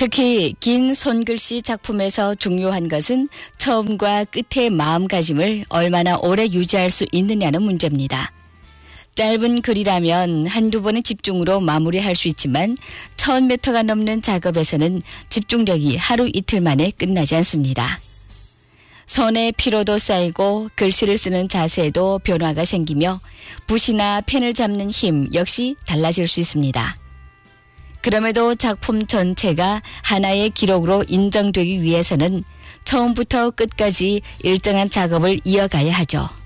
특히 긴 손글씨 작품에서 중요한 것은 처음과 끝의 마음가짐을 얼마나 오래 유지할 수 있느냐는 문제입니다. 짧은 글이라면 한두 번의 집중으로 마무리할 수 있지만 1000m가 넘는 작업에서는 집중력이 하루 이틀 만에 끝나지 않습니다. 손에 피로도 쌓이고 글씨를 쓰는 자세에도 변화가 생기며 붓이나 펜을 잡는 힘 역시 달라질 수 있습니다. 그럼에도 작품 전체가 하나의 기록으로 인정되기 위해서는 처음부터 끝까지 일정한 작업을 이어가야 하죠.